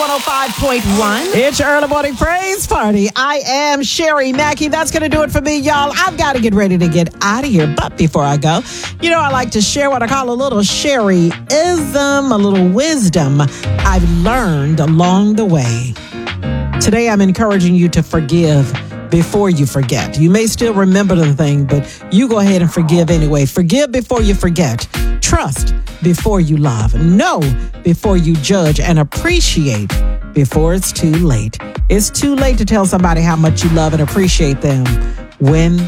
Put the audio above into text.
105.1. It's your early morning praise party. I am Sherry Mackey. That's going to do it for me, y'all. I've got to get ready to get out of here. But before I go, I like to share what I call a little Sherry-ism, a little wisdom I've learned along the way. Today, I'm encouraging you to forgive before you forget. You may still remember the thing, but you go ahead and forgive anyway. Forgive before you forget. Trust before you love. Know before you judge, and appreciate before it's too late. It's too late to tell somebody how much you love and appreciate them when